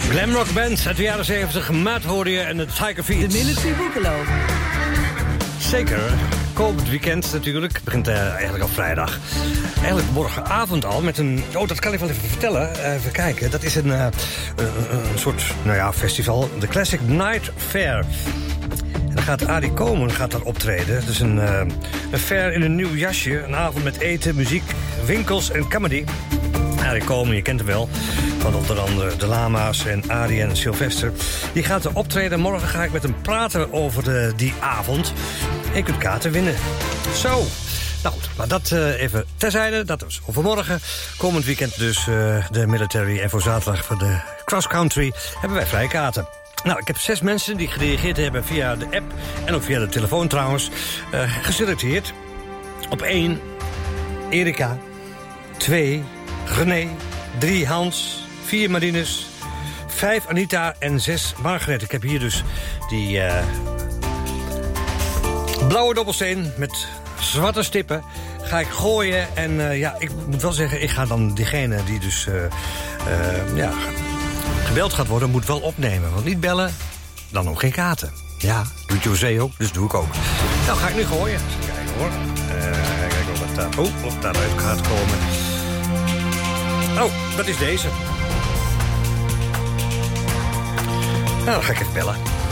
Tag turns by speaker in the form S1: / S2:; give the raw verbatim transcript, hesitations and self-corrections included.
S1: Glamrock band uit de jaren zeventig. Maat hoorde je en de Tiger Feet.
S2: De Military Boekelo.
S1: Zeker. Komend weekend natuurlijk. Het begint uh, eigenlijk al vrijdag. Eigenlijk morgenavond al met een... Oh, dat kan ik wel even vertellen. Uh, even kijken. Dat is een, uh, een, een soort nou ja, festival. De Classic Night Fair. En dan gaat Arie Komen gaat daar optreden. Het is een, uh, een fair in een nieuw jasje. Een avond met eten, muziek, winkels en comedy. Arie Komen, je kent hem wel. Van onder andere de Lama's en Arie en Sylvester. Die gaat er optreden. Morgen ga ik met hem praten over de, die avond. En je kunt kaarten winnen. Zo. Nou goed, maar dat uh, even terzijde. Dat is overmorgen. Komend weekend dus uh, de military. En voor zaterdag voor de cross country hebben wij vrijkaarten. Nou, ik heb zes mensen die gereageerd hebben via de app... en ook via de telefoon trouwens, uh, geselecteerd. Op één, Erika. Twee, René. Drie, Hans. Vier, Marinus. Vijf, Anita. En zes, Margaret. Ik heb hier dus die uh, blauwe dobbelsteen met zwarte stippen. Ga ik gooien. En uh, ja, ik moet wel zeggen, ik ga dan diegene die dus uh, uh, ja, gebeld gaat worden, moet wel opnemen. Want niet bellen, dan ook geen kaarten. Ja, doet José ook, dus doe ik ook. Nou, ga ik nu gooien. Even kijken hoor. Uh, kijken of dat daar, oh, of daaruit gaat komen. Oh, dat is deze. Nou, dan ga ik even bellen.